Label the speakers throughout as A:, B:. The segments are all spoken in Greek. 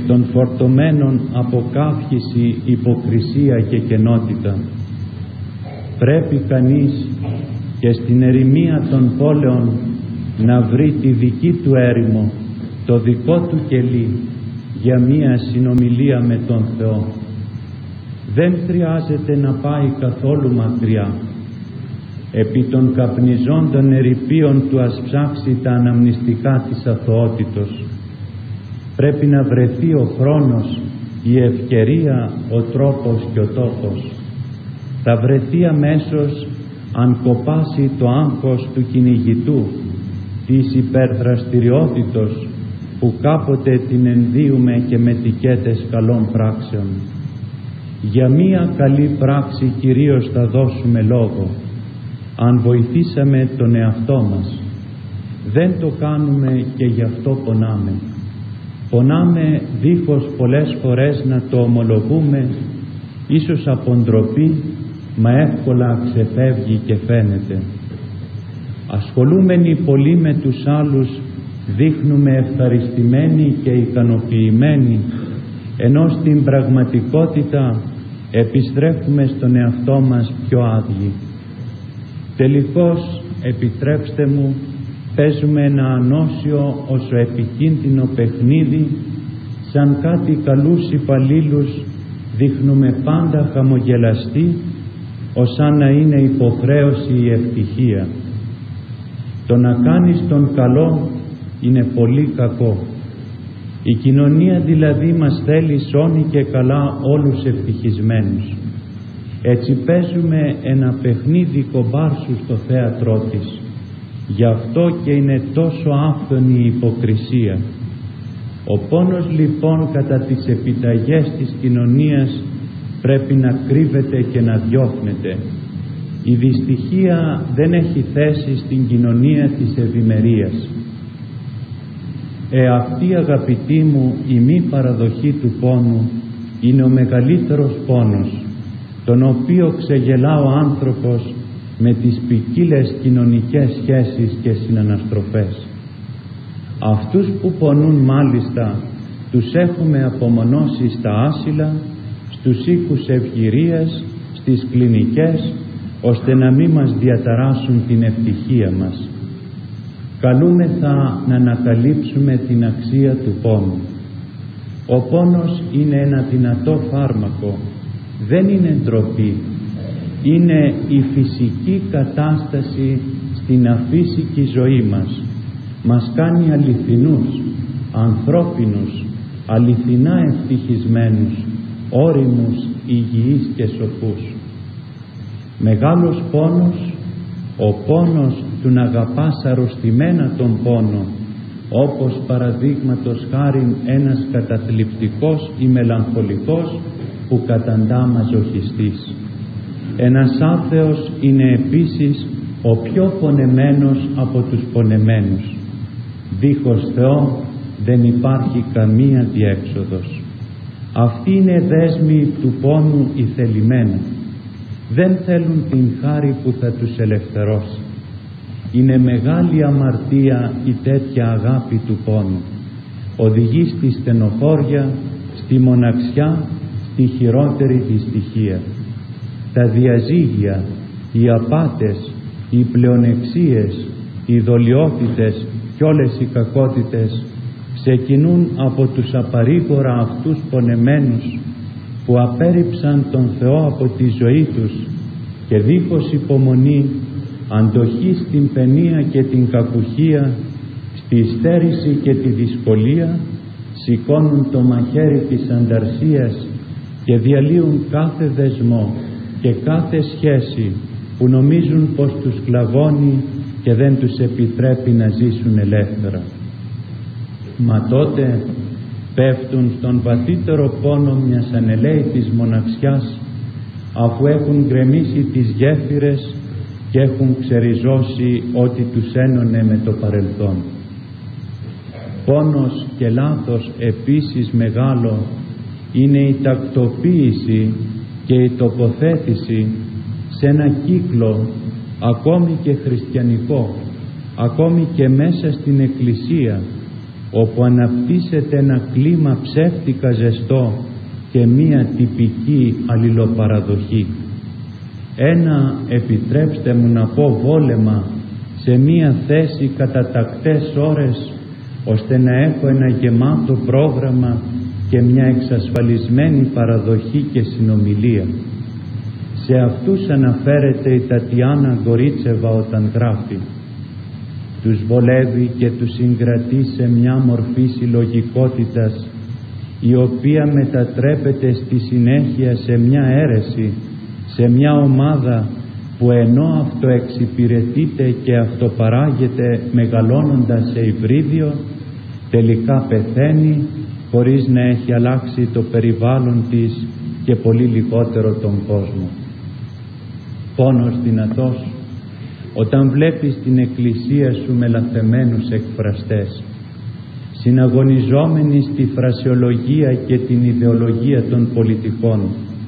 A: των φορτωμένων από καύχηση, υποκρισία και κενότητα. Πρέπει κανείς και στην ερημία των πόλεων να βρει τη δική του έρημο, το δικό του κελί για μία συνομιλία με τον Θεό. Δεν χρειάζεται να πάει καθόλου μακριά. Επί των καπνιζόντων ερειπίων του ας ψάξει τα αναμνηστικά της αθωότητος. Πρέπει να βρεθεί ο χρόνος, η ευκαιρία, ο τρόπος και ο τόπος. Θα βρεθεί αμέσως αν κοπάσει το άγχος του κυνηγητού, της υπερδραστηριότητος που κάποτε την ενδύουμε και με τικέτες καλών πράξεων. Για μία καλή πράξη κυρίως θα δώσουμε λόγο, αν βοηθήσαμε τον εαυτό μας. Δεν το κάνουμε και γι' αυτό πονάμε. Πονάμε δίχως πολλές φορές να το ομολογούμε, ίσως από ντροπή, μα εύκολα ξεφεύγει και φαίνεται. Ασχολούμενοι πολύ με τους άλλους δείχνουμε ευχαριστημένοι και ικανοποιημένοι, ενώ στην πραγματικότητα επιστρέφουμε στον εαυτό μας πιο άδειοι. Τελικώς, επιτρέψτε μου, παίζουμε ένα ανώσιο όσο επικίνδυνο παιχνίδι, σαν κάτι καλούς υπαλλήλους δείχνουμε πάντα χαμογελαστοί, ως αν να είναι υποχρέωση η ευτυχία. Το να κάνεις τον καλό είναι πολύ κακό. Η κοινωνία δηλαδή μας θέλει σώνει και καλά όλους ευτυχισμένους. Έτσι παίζουμε ένα παιχνίδι κομπάρσου στο θέατρό της. Γι' αυτό και είναι τόσο άφθονη η υποκρισία. Ο πόνος λοιπόν κατά τις επιταγές της κοινωνίας πρέπει να κρύβεται και να διώχνεται. Η δυστυχία δεν έχει θέση στην κοινωνία της ευημερίας. Αυτή, αγαπητοί μου, η μη παραδοχή του πόνου είναι ο μεγαλύτερος πόνος, τον οποίο ξεγελά ο άνθρωπος με τις ποικίλες κοινωνικές σχέσεις και συναναστροφές. Αυτούς που πονούν μάλιστα τους έχουμε απομονώσει στα άσυλα, στους οίκους ευγυρίας, στις κλινικές, ώστε να μην μας διαταράσουν την ευτυχία μας. Καλούμεθα να ανακαλύψουμε την αξία του πόνου. Ο πόνος είναι ένα δυνατό φάρμακο, δεν είναι ντροπή, είναι η φυσική κατάσταση στην αφύσικη ζωή μας. Μας κάνει αληθινούς, ανθρώπινους, αληθινά ευτυχισμένους, όριμους, υγιείς και σοφούς. Μεγάλος πόνος, ο πόνος του να αγαπάς αρρωστημένα τον πόνο, όπως παραδείγματος χάριν ένας καταθλιπτικός ή μελαγχολικός που καταντά μαζοχιστής. Ένας άθεος είναι επίσης ο πιο πονεμένος από τους πονεμένους. Δίχως Θεό δεν υπάρχει καμία διέξοδος. Αυτοί είναι δέσμοι του πόνου ηθελημένα. Δεν θέλουν την χάρη που θα τους ελευθερώσει. Είναι μεγάλη αμαρτία η τέτοια αγάπη του πόνου. Οδηγεί στη στενοχώρια, στη μοναξιά, στη χειρότερη δυστυχία. Τα διαζύγια, οι απάτες, οι πλεονεξίες, οι δολιότητες κι όλες οι κακότητες ξεκινούν από τους απαρήγορα αυτούς πονεμένους που απέρριψαν τον Θεό από τη ζωή τους και δίχως υπομονή, αντοχή στην παινία και την κακουχία, στη στέρηση και τη δυσκολία, σηκώνουν το μαχαίρι της ανταρσίας και διαλύουν κάθε δεσμό και κάθε σχέση που νομίζουν πως τους κλαβώνει και δεν τους επιτρέπει να ζήσουν ελεύθερα. Μα τότε πέφτουν στον βαθύτερο πόνο μιας ανελαίητης μοναξιάς, αφού έχουν γκρεμίσει τις γέφυρες και έχουν ξεριζώσει ό,τι τους ένωνε με το παρελθόν. Πόνος και λάθος επίσης μεγάλο είναι η τακτοποίηση και η τοποθέτηση σε ένα κύκλο, ακόμη και χριστιανικό, ακόμη και μέσα στην Εκκλησία, όπου αναπτύσσεται ένα κλίμα ψεύτικα ζεστό και μία τυπική αλληλοπαραδοχή. Ένα, επιτρέψτε μου να πω, βόλεμα σε μία θέση κατά τακτές ώρες, ώστε να έχω ένα γεμάτο πρόγραμμα και μια εξασφαλισμένη παραδοχή και συνομιλία. Σε αυτούς αναφέρεται η Τατιάνα Γκορίτσεβα όταν γράφει: τους βολεύει και τους συγκρατεί σε μια μορφή συλλογικότητας, η οποία μετατρέπεται στη συνέχεια σε μια αίρεση, σε μια ομάδα που ενώ αυτοεξυπηρετείται και αυτοπαράγεται μεγαλώνοντας σε υβρίδιο, τελικά πεθαίνει χωρίς να έχει αλλάξει το περιβάλλον της και πολύ λιγότερο τον κόσμο. Πόνος δυνατός όταν βλέπεις την εκκλησία σου με λαθεμένους εκφραστές, συναγωνιζόμενοι στη φρασιολογία και την ιδεολογία των πολιτικών,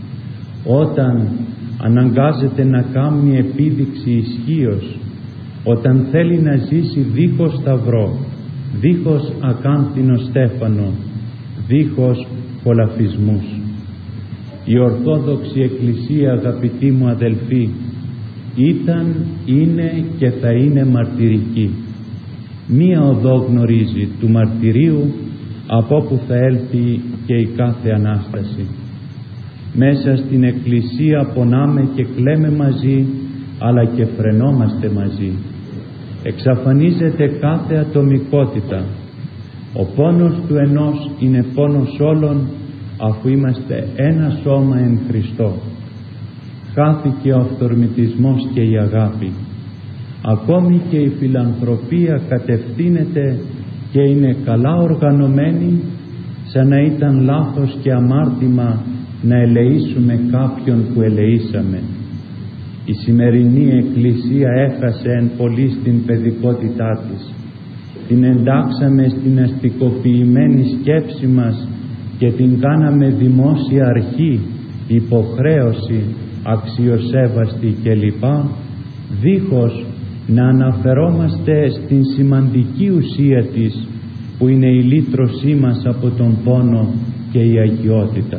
A: όταν αναγκάζεται να κάνει επίδειξη ισχύος, όταν θέλει να ζήσει δίχως σταυρό, δίχως ακάνθινο στέφανο, δίχως κολαφισμούς. Η Ορθόδοξη Εκκλησία, αγαπητοί μου αδελφοί, ήταν, είναι και θα είναι μαρτυρική. Μία οδό γνωρίζει του μαρτυρίου, από όπου θα έλθει και η κάθε Ανάσταση. Μέσα στην Εκκλησία πονάμε και κλαίμε μαζί, αλλά και φρενόμαστε μαζί. Εξαφανίζεται κάθε ατομικότητα. Ο πόνος του ενός είναι πόνος όλων, αφού είμαστε ένα σώμα εν Χριστώ. Χάθηκε ο αυθορμητισμός και η αγάπη. Ακόμη και η φιλανθρωπία κατευθύνεται και είναι καλά οργανωμένη, σαν να ήταν λάθος και αμάρτημα να ελεήσουμε κάποιον που ελεήσαμε. Η σημερινή Εκκλησία έχασε εν πολύ στην παιδικότητά της. Την εντάξαμε στην αστικοποιημένη σκέψη μας και την κάναμε δημόσια αρχή, υποχρέωση, αξιοσέβαστη κλπ, δίχως να αναφερόμαστε στην σημαντική ουσία της, που είναι η λύτρωσή μας από τον πόνο και η αγιότητα.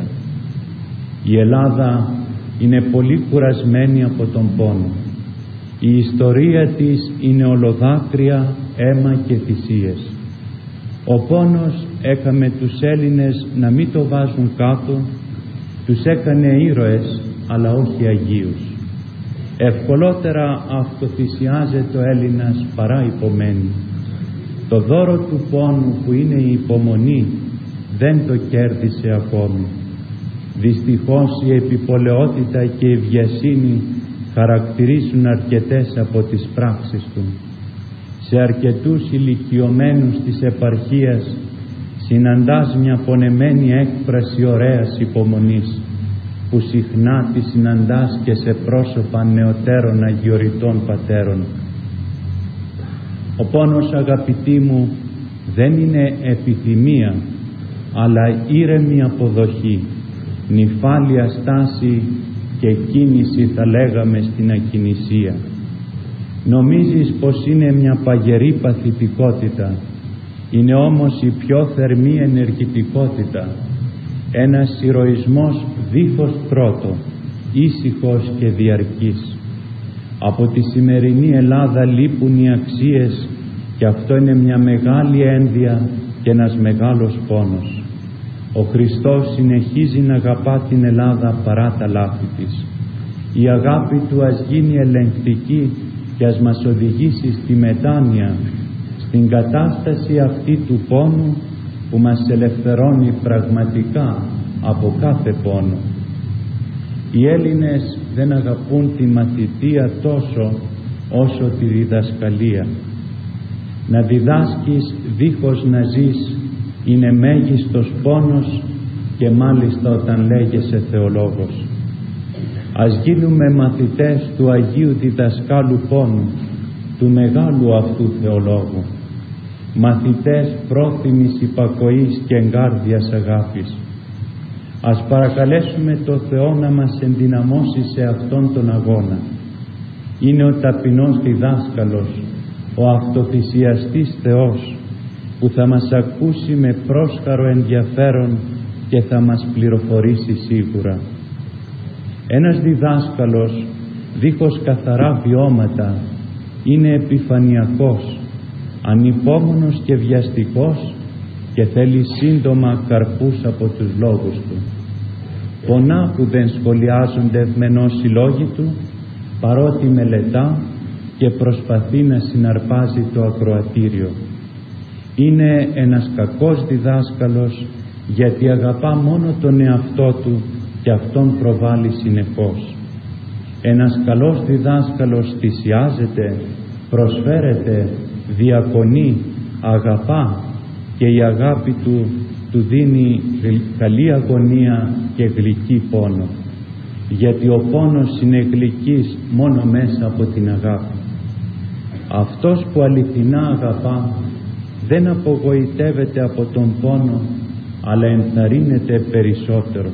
A: Η Ελλάδα είναι πολύ κουρασμένη από τον πόνο. Η ιστορία της είναι ολοδάκρυα, αίμα και θυσίες. Ο πόνος έκαμε τους Έλληνες να μην το βάζουν κάτω, τους έκανε ήρωες αλλά όχι αγίους. Ευκολότερα αυτοθυσιάζεται ο Έλληνας παρά υπομένει. Το δώρο του πόνου, που είναι η υπομονή, δεν το κέρδισε ακόμη. Δυστυχώς η επιπολαιότητα και η βιασύνη χαρακτηρίζουν αρκετές από τις πράξεις του. Σε αρκετούς ηλικιωμένους της επαρχίας συναντάς μια πονεμένη έκφραση ωραίας υπομονής, που συχνά τη συναντάς και σε πρόσωπα νεωτέρων αγιοριτών πατέρων. Ο πόνος, αγαπητοί μου, δεν είναι επιθυμία, αλλά ήρεμη αποδοχή, νυφάλια στάση και κίνηση, θα λέγαμε, στην ακινησία. Νομίζεις πως είναι μια παγερή παθητικότητα, είναι όμως η πιο θερμή ενεργητικότητα, ένας ηρωισμός δίχως τρότο, ήσυχος και διαρκής. Από τη σημερινή Ελλάδα λείπουν οι αξίες, και αυτό είναι μια μεγάλη ένδια και ένας μεγάλος πόνος. Ο Χριστός συνεχίζει να αγαπά την Ελλάδα παρά τα λάθη της. Η αγάπη Του ας γίνει ελεγκτική και ας μας οδηγήσει στη μετάνοια, στην κατάσταση αυτή του πόνου, που μας ελευθερώνει πραγματικά από κάθε πόνο. Οι Έλληνες δεν αγαπούν τη μαθητεία τόσο όσο τη διδασκαλία. Να διδάσκεις δίχως να ζεις είναι μέγιστος πόνος, και μάλιστα όταν λέγεσαι θεολόγος. Ας γίνουμε μαθητές του Αγίου Διδασκάλου Πόνου, του μεγάλου αυτού θεολόγου, μαθητές πρόθυμης υπακοής και εγκάρδιας αγάπης. Ας παρακαλέσουμε το Θεό να μας ενδυναμώσει σε αυτόν τον αγώνα. Είναι ο ταπεινός διδάσκαλος, ο αυτοθυσιαστής Θεός, που θα μας ακούσει με πρόσχαρο ενδιαφέρον και θα μας πληροφορήσει σίγουρα. Ένας διδάσκαλος δίχως καθαρά βιώματα είναι επιφανειακός, ανυπόμονος και βιαστικός και θέλει σύντομα καρπούς από τους λόγους του. Πονά που δεν σχολιάζονται ευμενώς οι λόγοι του, παρότι μελετά και προσπαθεί να συναρπάζει το ακροατήριο. Είναι ένας κακός διδάσκαλος, γιατί αγαπά μόνο τον εαυτό του και αυτόν προβάλλει συνεχώς. Ένας καλός διδάσκαλος θυσιάζεται, προσφέρεται, διακονεί, αγαπά και η αγάπη του δίνει καλή αγωνία και γλυκή πόνο, γιατί ο πόνος είναι γλυκής μόνο μέσα από την αγάπη. Αυτός που αληθινά αγαπά δεν απογοητεύεται από τον πόνο, αλλά ενθαρρύνεται περισσότερο.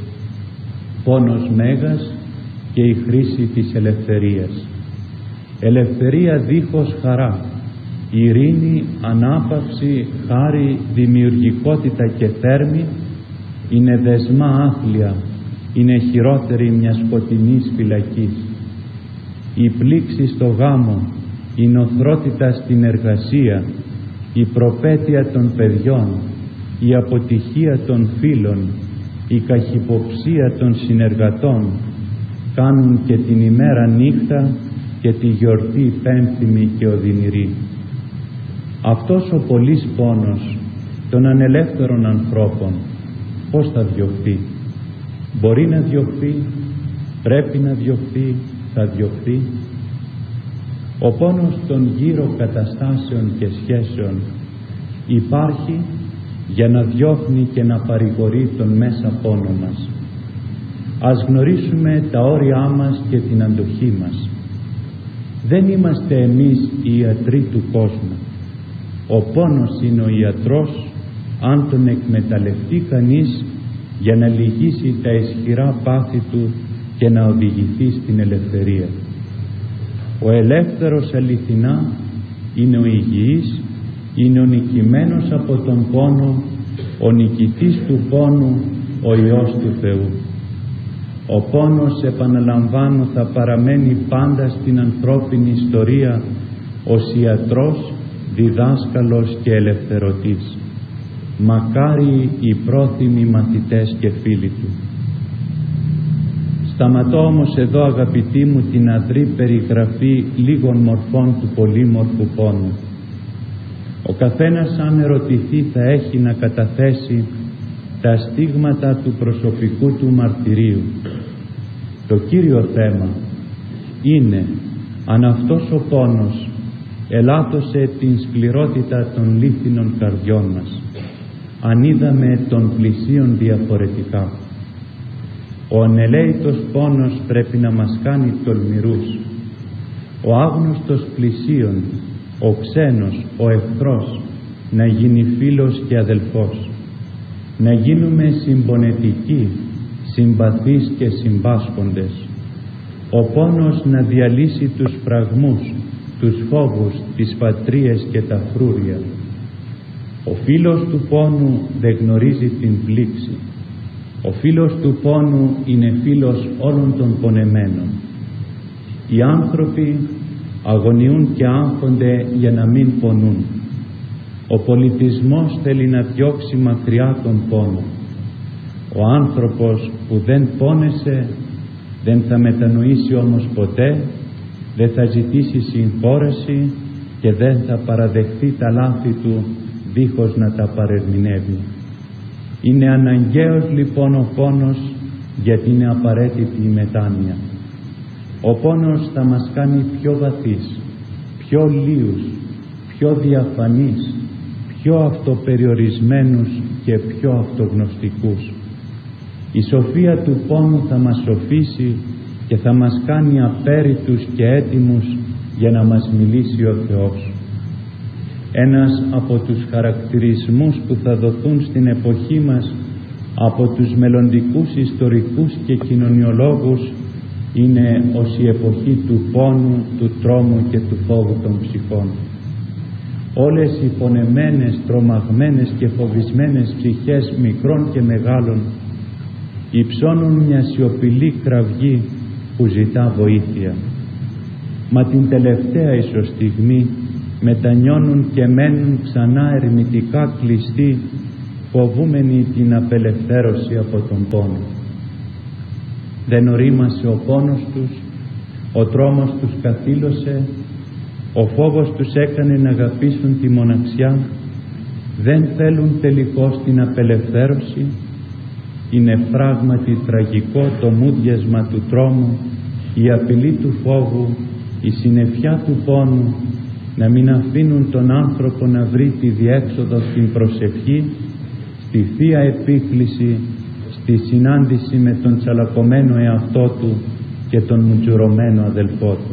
A: Πόνος μέγας και η χρήση της ελευθερίας. Ελευθερία δίχως χαρά, ειρήνη, ανάπαυση, χάρη, δημιουργικότητα και θέρμη είναι δεσμά άθλια, είναι χειρότερη μιας σκοτεινής φυλακής. Η πλήξη στο γάμο, η νοθρότητα στην εργασία, η προπέτεια των παιδιών, η αποτυχία των φίλων, η καχυποψία των συνεργατών κάνουν και την ημέρα νύχτα και τη γιορτή πένθυμη και οδυνηρή. Αυτός ο πολύς πόνος των ανελεύθερων ανθρώπων πώς θα διωχθεί? Μπορεί να διωχθεί, πρέπει να διωχθεί, θα διωχθεί? Ο πόνος των γύρω καταστάσεων και σχέσεων υπάρχει για να διώχνει και να παρηγορεί τον μέσα πόνο μας. Ας γνωρίσουμε τα όρια μας και την αντοχή μας. Δεν είμαστε εμείς οι ιατροί του κόσμου. Ο πόνος είναι ο ιατρός, αν τον εκμεταλλευτεί κανείς για να λυγίσει τα ισχυρά πάθη του και να οδηγηθεί στην ελευθερία. Ο ελεύθερος αληθινά είναι ο υγιής, είναι ο νικημένος από τον πόνο, ο νικητής του πόνου, ο Υιός του Θεού. Ο πόνος, επαναλαμβάνω, θα παραμένει πάντα στην ανθρώπινη ιστορία ως ιατρός, διδάσκαλος και ελευθερωτής. Μακάρι οι πρόθυμοι μαθητές και φίλοι του. Σταματώ όμως εδώ, αγαπητοί μου, την αδρή περιγραφή λίγων μορφών του πολύμορφου πόνου. Ο καθένας, αν ερωτηθεί, θα έχει να καταθέσει τα στίγματα του προσωπικού του μαρτυρίου. Το κύριο θέμα είναι αν αυτός ο πόνος ελάττωσε την σκληρότητα των λίθινων καρδιών μας, αν είδαμε των πλησίων διαφορετικά. Ο ανελαίητος πόνος πρέπει να μας κάνει τολμηρούς. Ο άγνωστος πλησίον, ο ξένος, ο εχθρός να γίνει φίλος και αδελφός. Να γίνουμε συμπονετικοί, συμπαθείς και συμπάσχοντες. Ο πόνος να διαλύσει τους φραγμούς, τους φόβους, τις πατρίες και τα φρούρια. Ο φίλος του πόνου δεν γνωρίζει την πλήξη. Ο φίλος του πόνου είναι φίλος όλων των πονεμένων. Οι άνθρωποι αγωνιούν και άγχονται για να μην πονούν. Ο πολιτισμός θέλει να διώξει μακριά τον πόνο. Ο άνθρωπος που δεν πόνεσε δεν θα μετανοήσει όμως ποτέ, δεν θα ζητήσει συγχώρεση και δεν θα παραδεχθεί τα λάθη του δίχως να τα παρερμηνεύει. Είναι αναγκαίος λοιπόν ο πόνος, γιατί είναι απαραίτητη η μετάνοια. Ο πόνος θα μας κάνει πιο βαθύς, πιο λίους, πιο διαφανείς, πιο αυτοπεριορισμένους και πιο αυτογνωστικούς. Η σοφία του πόνου θα μας σοφίσει και θα μας κάνει απέριτους και έτοιμους για να μας μιλήσει ο Θεός. Ένας από τους χαρακτηρισμούς που θα δοθούν στην εποχή μας από τους μελλοντικούς ιστορικούς και κοινωνιολόγους είναι ως η εποχή του πόνου, του τρόμου και του φόβου των ψυχών. όλες οι πονεμένες, τρομαγμένες και φοβισμένες ψυχές μικρών και μεγάλων υψώνουν μια σιωπηλή κραυγή που ζητά βοήθεια. Μα την τελευταία ίσως στιγμή μετανιώνουν και μένουν ξανά ερμητικά κλειστοί, φοβούμενοι την απελευθέρωση από τον πόνο. Δεν ορίμασε ο πόνος τους, ο τρόμος τους καθήλωσε, ο φόβος τους έκανε να αγαπήσουν τη μοναξιά, δεν θέλουν τελικώς την απελευθέρωση. Είναι πράγματι τραγικό το μούδιασμα του τρόμου, η απειλή του φόβου, η συννεφιά του πόνου να μην αφήνουν τον άνθρωπο να βρει τη διέξοδο στην προσευχή, στη Θεία Επίκληση, στη συνάντηση με τον τσαλακωμένο εαυτό του και τον μουτζουρωμένο αδελφό του.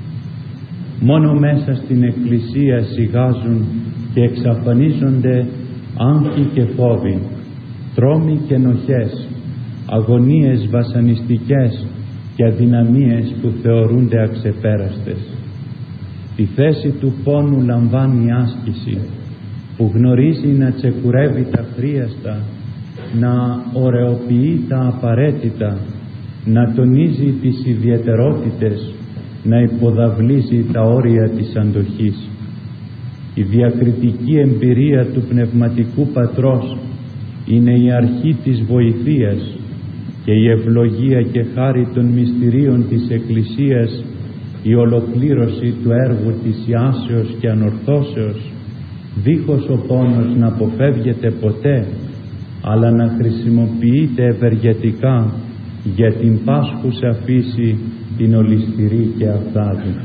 A: Μόνο μέσα στην Εκκλησία σιγάζουν και εξαφανίζονται άγχοι και φόβοι, τρόμοι και νοχές, αγωνίες βασανιστικές και αδυναμίες που θεωρούνται αξεπέραστες. Τη θέση του πόνου λαμβάνει η άσκηση που γνωρίζει να τσεκουρεύει τα χρίαστα, να ωρεοποιεί τα απαραίτητα, να τονίζει τις ιδιαιτερότητες, να υποδαβλίζει τα όρια της αντοχής. Η διακριτική εμπειρία του Πνευματικού Πατρός είναι η αρχή της βοηθείας και η ευλογία και χάρη των μυστηρίων της Εκκλησίας, η ολοκλήρωση του έργου της ιάσεως και ανορθώσεως, δίχως ο πόνος να αποφεύγεται ποτέ, αλλά να χρησιμοποιείται ευεργετικά για την πάσχουσα φύση την ολισθηρή και αυθάδη.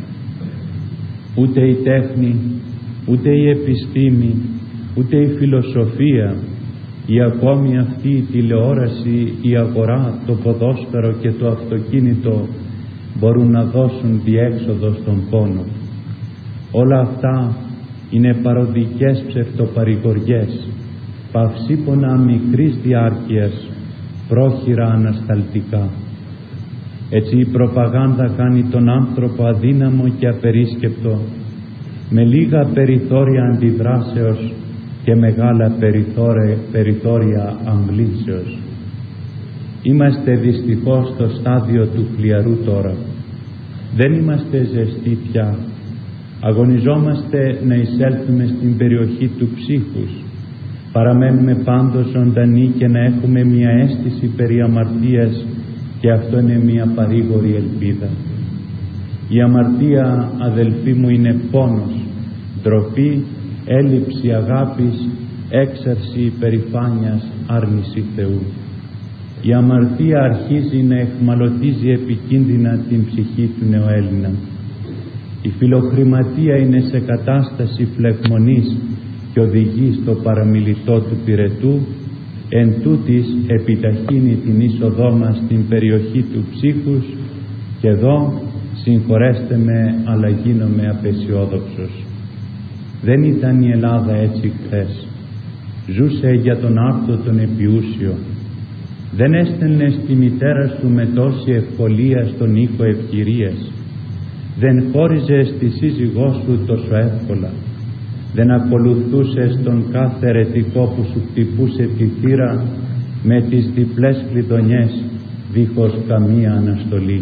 A: Ούτε η τέχνη, ούτε η επιστήμη, ούτε η φιλοσοφία, ή ακόμη αυτή η τηλεόραση, η αγορά, το ποδόσφαιρο και το αυτοκίνητο μπορούν να δώσουν διέξοδο στον πόνο. Όλα αυτά είναι παροδικές ψευτοπαρηγοριές, παυσίπονα μικρής διάρκειας, πρόχειρα ανασταλτικά. Έτσι η προπαγάνδα κάνει τον άνθρωπο αδύναμο και απερίσκεπτο, με λίγα περιθώρια αντιδράσεως και μεγάλα περιθώρια αμβλήσεως. Είμαστε δυστυχώς στο στάδιο του φλιαρού τώρα. Δεν είμαστε ζεστοί πια. Αγωνιζόμαστε να εισέλθουμε στην περιοχή του ψύχους. Παραμένουμε πάντως ζωντανοί και να έχουμε μια αίσθηση περί αμαρτίας, και αυτό είναι μια παρήγορη ελπίδα. Η αμαρτία, αδελφοί μου, είναι πόνος, ντροπή, έλλειψη αγάπης, έξαρση υπερηφάνειας, άρνηση Θεού. Η αμαρτία αρχίζει να εχμαλωτίζει επικίνδυνα την ψυχή του νεοέλληνα. Η φιλοχρηματία είναι σε κατάσταση φλεγμονής και οδηγεί στο παραμιλητό του πυρετού, εν τούτης επιταχύνει την είσοδό μας στην περιοχή του ψύχους, και εδώ, συγχωρέστε με, αλλά γίνομαι απεσιόδοξος. Δεν ήταν η Ελλάδα έτσι χθες. Ζούσε για τον άρθρο τον επιούσιο. Δεν έστελνε στη μητέρα του με τόση ευκολία στον οίκο ευκαιρίας. Δεν χώριζε στη σύζυγό σου τόσο εύκολα. Δεν ακολουθούσε στον κάθε αιρετικό που σου χτυπούσε τη θύρα με τις διπλές κλειδονιές, δίχως καμία αναστολή.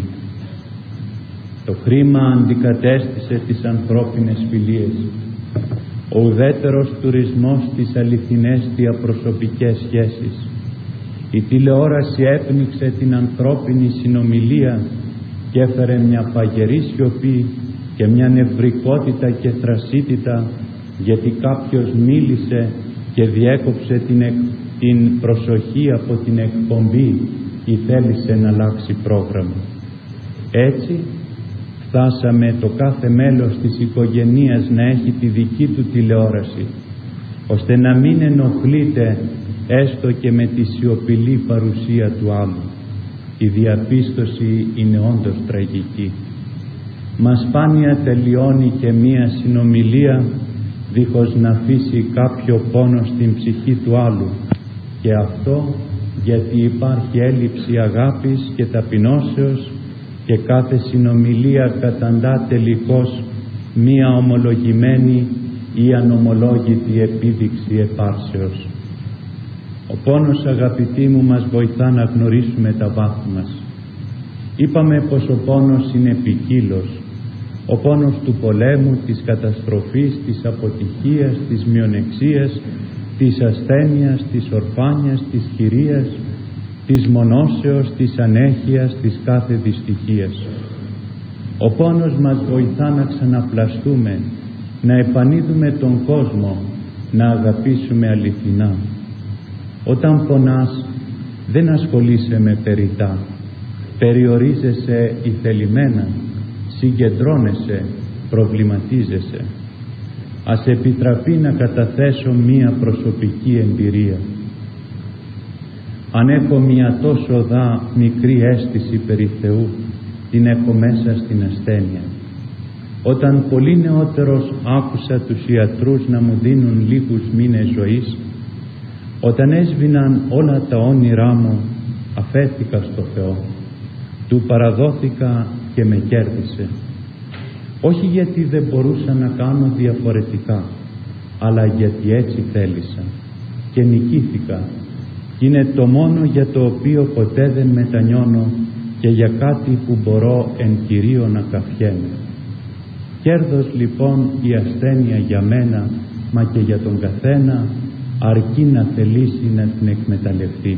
A: Το χρήμα αντικατέστησε τις ανθρώπινες φιλίες. Ο ουδέτερος τουρισμός στις αληθινές διαπροσωπικές σχέσεις. Η τηλεόραση έπνιξε την ανθρώπινη συνομιλία και έφερε μια παγερή σιωπή και μια νευρικότητα και θρασίτητα, γιατί κάποιος μίλησε και διέκοψε την προσοχή από την εκπομπή ή θέλησε να αλλάξει πρόγραμμα. Έτσι φτάσαμε το κάθε μέλος της οικογένειας να έχει τη δική του τηλεόραση, ώστε να μην ενοχλείται έστω και με τη σιωπηλή παρουσία του άλλου. Η διαπίστωση είναι όντως τραγική. Μα σπάνια τελειώνει και μία συνομιλία δίχως να αφήσει κάποιο πόνο στην ψυχή του άλλου, και αυτό γιατί υπάρχει έλλειψη αγάπης και ταπεινώσεως, και κάθε συνομιλία καταντά τελικώς μία ομολογημένη ή ανομολόγητη επίδειξη επάρσεως. Ο πόνος, αγαπητοί μου, μας βοηθά να γνωρίσουμε τα βάθη μας. Είπαμε πως ο πόνος είναι ποικίλος. Ο πόνος του πολέμου, της καταστροφής, της αποτυχίας, της μειονεξίας, της ασθένειας, της ορφάνιας, της χειρίας, της μονώσεως, της ανέχειας, της κάθε δυστυχίας. Ο πόνος μας βοηθά να ξαναπλαστούμε, να επανείδουμε τον κόσμο, να αγαπήσουμε αληθινά. Όταν πονάς δεν ασχολείσαι με περιττά, περιορίζεσαι ηθελημένα, συγκεντρώνεσαι, προβληματίζεσαι. Ας επιτραπεί να καταθέσω μία προσωπική εμπειρία. Αν έχω μία τόσο μικρή αίσθηση περί Θεού, την έχω μέσα στην ασθένεια. Όταν πολύ νεότερος άκουσα τους ιατρούς να μου δίνουν λίγους μήνες ζωής, όταν έσβηναν όλα τα όνειρά μου, αφέθηκα στο Θεό. Του παραδόθηκα και με κέρδισε. Όχι γιατί δεν μπορούσα να κάνω διαφορετικά, αλλά γιατί έτσι θέλησα και νικήθηκα. Και είναι το μόνο για το οποίο ποτέ δεν μετανιώνω και για κάτι που μπορώ εν Κυρίω να καυχέμαι. Κέρδος λοιπόν η ασθένεια για μένα, μα και για τον καθένα, αρκεί να θελήσει να την εκμεταλλευτεί.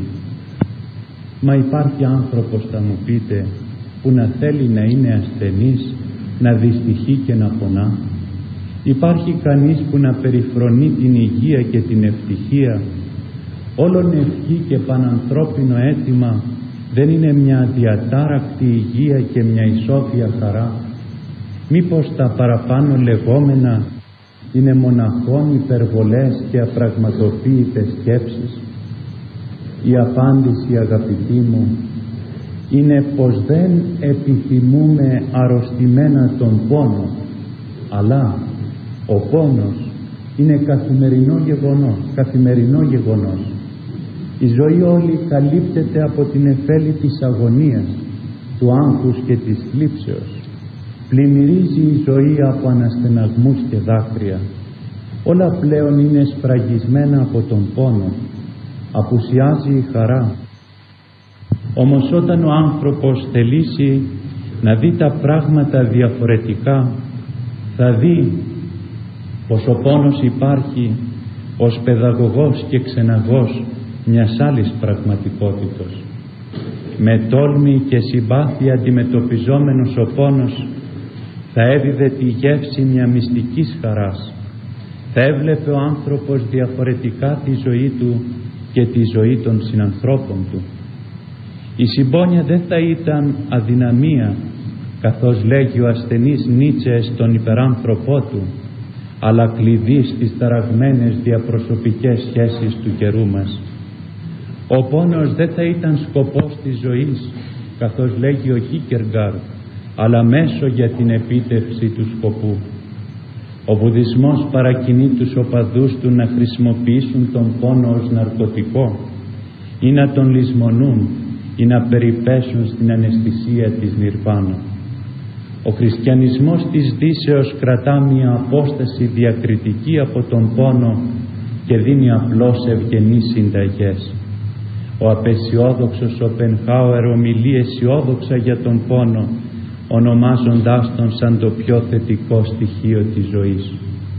A: Μα υπάρχει άνθρωπος, θα μου πείτε, που να θέλει να είναι ασθενής, να δυστυχεί και να πονά? Υπάρχει κανείς που να περιφρονεί την υγεία και την ευτυχία? Όλον ευχή και πανανθρώπινο αίτημα δεν είναι μια διατάρακτη υγεία και μια ισόφια χαρά? Μήπως τα παραπάνω λεγόμενα είναι μοναχών υπερβολές και απραγματοποιητές σκέψεις? Η απάντηση, αγαπητοί μου, είναι πως δεν επιθυμούμε αρρωστημένα τον πόνο, αλλά ο πόνος είναι καθημερινό γεγονός. Η ζωή όλη καλύπτεται από την εφέλη της αγωνίας, του άγχους και της θλίψεως. Πλημμυρίζει η ζωή από αναστεναγμούς και δάκρυα. Όλα πλέον είναι σφραγισμένα από τον πόνο. Απουσιάζει η χαρά. Όμως όταν ο άνθρωπος θελήσει να δει τα πράγματα διαφορετικά, θα δει πως ο πόνος υπάρχει ως παιδαγωγός και ξεναγός μιας άλλης πραγματικότητος. Με τόλμη και συμπάθεια αντιμετωπιζόμενος ο πόνος θα έδιδε τη γεύση μια μυστικής χαράς. Θα έβλεπε ο άνθρωπος διαφορετικά τη ζωή του και τη ζωή των συνανθρώπων του. Η συμπόνια δεν θα ήταν αδυναμία, καθώς λέγει ο ασθενής Νίτσε στον υπεράνθρωπό του, αλλά κλειδί στις ταραγμένες διαπροσωπικές σχέσεις του καιρού μας. Ο πόνος δεν θα ήταν σκοπός της ζωής, καθώς λέγει ο Κίκεργαρντ, αλλά μέσο για την επίτευξη του σκοπού. Ο Βουδισμός παρακινεί τους οπαδούς του να χρησιμοποιήσουν τον πόνο ως ναρκωτικό ή να τον λησμονούν ή να περιπέσουν στην αναισθησία της νιρβάνα. Ο χριστιανισμός της Δύσεως κρατά μια απόσταση διακριτική από τον πόνο και δίνει απλώς ευγενείς συνταγές. Ο απεσιόδοξος Σοπενχάουερ ομιλεί αισιόδοξα για τον πόνο, ονομάζοντάς τον σαν το πιο θετικό στοιχείο της ζωής.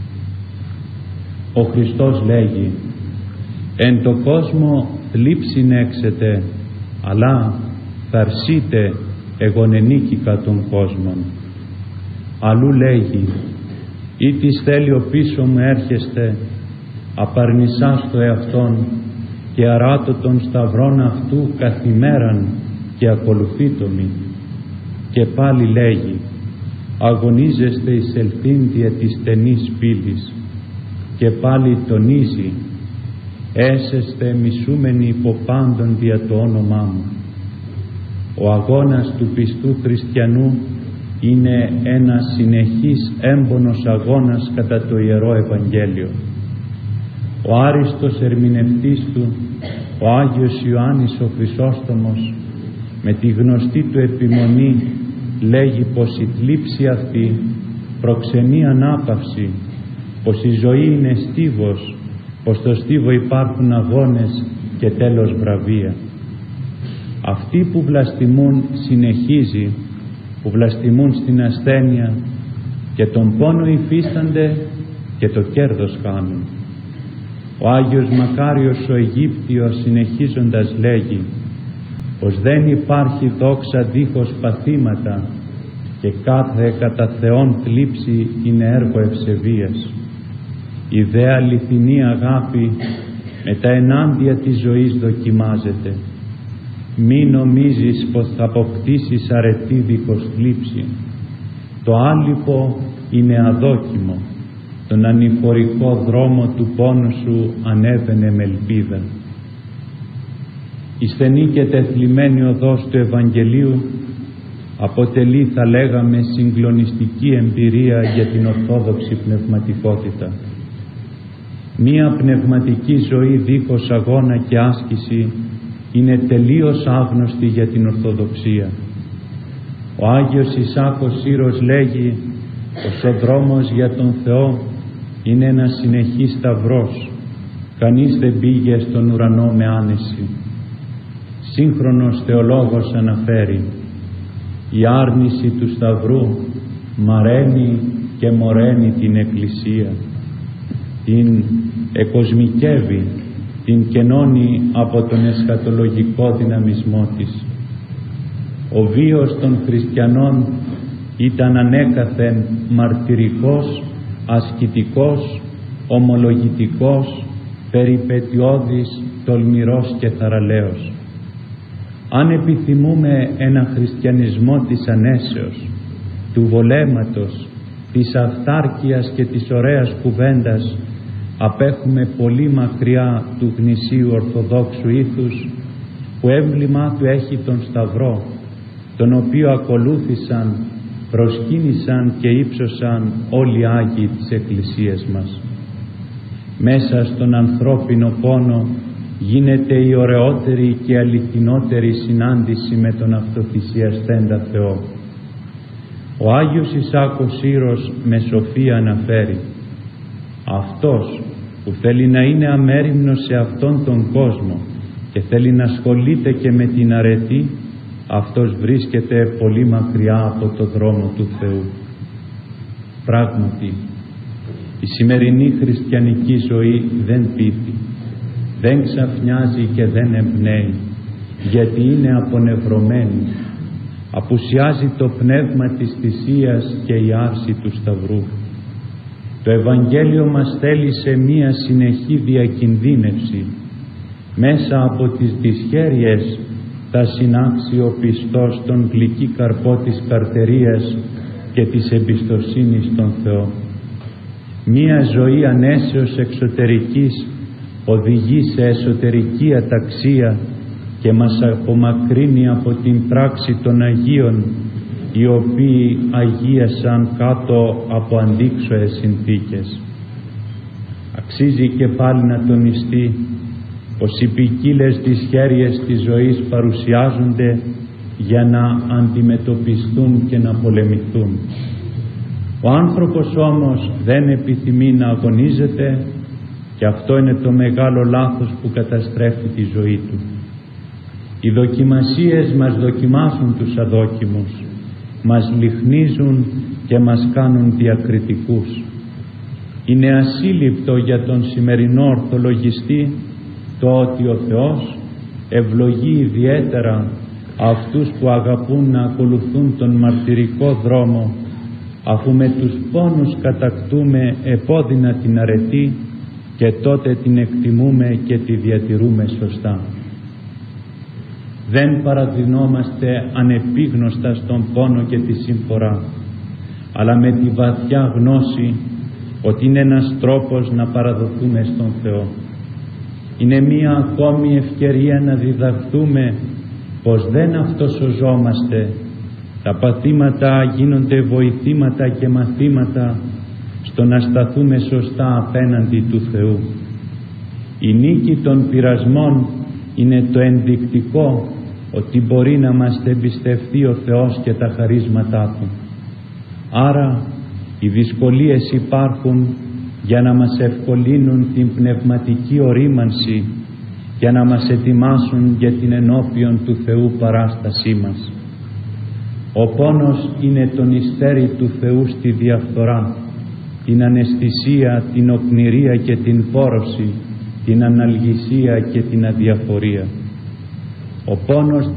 A: Ο Χριστός λέγει «Εν το κόσμο θλίψιν έξετε, αλλά θαρσείτε εγωνενίκηκα των κόσμων». Αλλού λέγει «Ή της θέλει ο πίσω μου έρχεστε, απαρνησάς το εαυτόν και αράτω των σταυρών αυτού καθημέραν και ακολουθείτο μη». Και πάλι λέγει «Αγωνίζεστε εις ελθύν δια της στενής πύλης». Και πάλι τονίζει «Έσεστε μισούμενοι υπό πάντων δια το όνομά μου». Ο αγώνας του πιστού χριστιανού είναι ένας συνεχής έμπονος αγώνας κατά το Ιερό Ευαγγέλιο. Ο άριστος ερμηνευτής του, ο Άγιος Ιωάννης ο Χρυσόστομος, με τη γνωστή του επιμονή λέγει πως η θλίψη αυτή προξενεί ανάπαυση, πως η ζωή είναι στίβος, πως στο στίβο υπάρχουν αγώνες και τέλος βραβεία. Αυτοί που βλαστημούν συνεχίζει, που βλαστημούν στην ασθένεια και τον πόνο υφίστανται και το κέρδος κάνουν. Ο Άγιος Μακάριος ο Αιγύπτιος συνεχίζοντας λέγει πως δεν υπάρχει δόξα δίχως παθήματα και κάθε κατά Θεόν θλίψη είναι έργο ευσεβίας. Η δε αληθινή αγάπη με τα ενάντια της ζωής δοκιμάζεται. Μη νομίζεις πως θα αποκτήσεις αρετή δίχως θλίψη. Το άλυπο είναι αδόκιμο. Τον ανηφορικό δρόμο του πόνου σου ανέβαινε με ελπίδα. Η στενή και τεθλιμμένη οδός του Ευαγγελίου αποτελεί, θα λέγαμε, συγκλονιστική εμπειρία για την ορθόδοξη πνευματικότητα. Μία πνευματική ζωή δίχως αγώνα και άσκηση είναι τελείως άγνωστη για την Ορθοδοξία. Ο Άγιος Ισάκος Σύρος λέγει πως ο δρόμος για τον Θεό είναι ένα συνεχής σταυρός. Κανείς δεν πήγε στον ουρανό με άνεση. Σύγχρονος θεολόγος αναφέρει: η άρνηση του σταυρού μαραίνει και μοραίνει την Εκκλησία, την εκοσμικεύει, την κενώνει από τον εσχατολογικό δυναμισμό της. Ο βίος των χριστιανών ήταν ανέκαθεν μαρτυρικός, ασκητικός, ομολογητικός, περιπετειώδης, τολμηρός και θαραλέος. Αν επιθυμούμε ένα χριστιανισμό της ανέσεως, του βολέματος, της αυτάρκειας και της ωραίας κουβέντας, απέχουμε πολύ μακριά του γνησίου ορθοδόξου ήθους, που έμβλημά του έχει τον Σταυρό, τον οποίο ακολούθησαν, προσκύνησαν και ύψωσαν όλοι οι Άγιοι της Εκκλησίας μας. Μέσα στον ανθρώπινο πόνο γίνεται η ωραιότερη και αληθινότερη συνάντηση με τον αυτοθυσιαστέντα Θεό. Ο Άγιος Ισάκος Σύρος με σοφία αναφέρει: αυτός που θέλει να είναι αμέριμνος σε αυτόν τον κόσμο και θέλει να ασχολείται και με την αρετή, αυτός βρίσκεται πολύ μακριά από το δρόμο του Θεού. Πράγματι, η σημερινή χριστιανική ζωή δεν πείθει, δεν ξαφνιάζει και δεν εμπνέει, γιατί είναι απονευρωμένη. Απουσιάζει το πνεύμα της θυσίας και η άρση του Σταυρού. Το Ευαγγέλιο μας θέλει σε μία συνεχή διακινδύνευση. Μέσα από τις δυσχέρειες θα συνάξει ο πιστός τον γλυκή καρπό της καρτερίας και της εμπιστοσύνης στον Θεό. Μία ζωή ανέσεως εξωτερικής οδηγεί σε εσωτερική αταξία και μας απομακρύνει από την πράξη των Αγίων, οι οποίοι αγίασαν κάτω από αντίξωες συνθήκες. Αξίζει και πάλι να τονιστεί πως οι ποικίλες δυσχέρειες της ζωής παρουσιάζονται για να αντιμετωπιστούν και να πολεμηθούν. Ο άνθρωπος όμως δεν επιθυμεί να αγωνίζεται, και αυτό είναι το μεγάλο λάθος που καταστρέφει τη ζωή του. Οι δοκιμασίες μας δοκιμάσουν τους αδόκιμους, μας λιχνίζουν και μας κάνουν διακριτικούς. Είναι ασύλληπτο για τον σημερινό ορθολογιστή το ότι ο Θεός ευλογεί ιδιαίτερα αυτούς που αγαπούν να ακολουθούν τον μαρτυρικό δρόμο, αφού με τους πόνους κατακτούμε επώδυνα την αρετή και τότε την εκτιμούμε και τη διατηρούμε σωστά. Δεν παραδεινόμαστε ανεπίγνωστα στον πόνο και τη σύμφορα, αλλά με τη βαθιά γνώση ότι είναι ένας τρόπος να παραδοθούμε στον Θεό. Είναι μία ακόμη ευκαιρία να διδαχθούμε πως δεν αυτοσωζόμαστε. Τα παθήματα γίνονται βοηθήματα και μαθήματα στο να σταθούμε σωστά απέναντι του Θεού. Η νίκη των πειρασμών είναι το ενδεικτικό ότι μπορεί να μας εμπιστευτεί ο Θεός και τα χαρίσματά Του. Άρα οι δυσκολίες υπάρχουν για να μας ευκολύνουν την πνευματική ορίμανση, για να μας ετοιμάσουν για την ενώπιον του Θεού παράστασή μας. Ο πόνος είναι το νηστέρι του Θεού στη διαφθορά, την αναισθησία, την οκνηρία και την πόρωση, την αναλγησία και την αδιαφορία. Ο πόνος